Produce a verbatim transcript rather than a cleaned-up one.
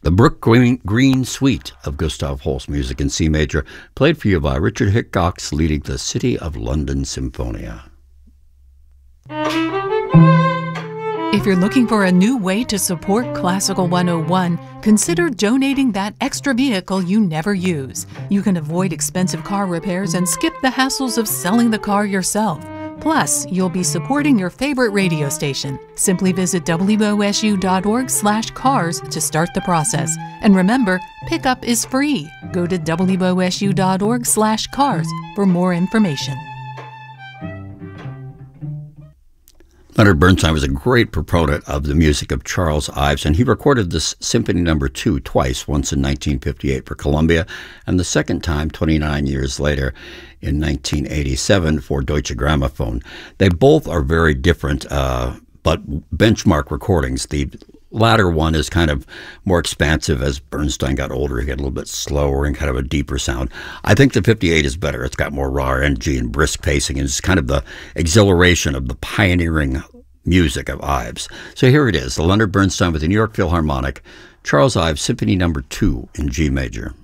The Brook Green, Green Suite of Gustav Holst's music in C major, played for you by Richard Hickox, leading the City of London Symphonia. If you're looking for a new way to support Classical one oh one, consider donating that extra vehicle you never use. You can avoid expensive car repairs and skip the hassles of selling the car yourself. Plus, you'll be supporting your favorite radio station. Simply visit W O S U dot org slash cars to start the process. And remember, pickup is free. Go to W O S U dot org slash cars for more information. Leonard Bernstein was a great proponent of the music of Charles Ives, and he recorded this Symphony Number Two twice, once in nineteen fifty-eight for Columbia, and the second time, twenty-nine years later, in nineteen eighty-seven for Deutsche Grammophon. They both are very different, uh, but benchmark recordings. The latter one is kind of more expansive. As Bernstein got older, he got a little bit slower and kind of a deeper sound. I think the fifty-eight is better. It's got more raw energy and brisk pacing, and it's kind of the exhilaration of the pioneering music of Ives. So here it is, the Leonard Bernstein with the New York Philharmonic, Charles Ives Symphony Number Two in G major.